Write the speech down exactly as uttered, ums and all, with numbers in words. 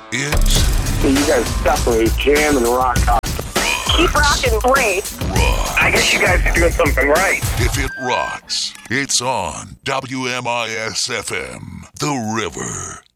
It's... You guys definitely jam and rock out. Keep rocking great. Rock. I guess you guys are doing something right. If it rocks, it's on W M I S F M, The River.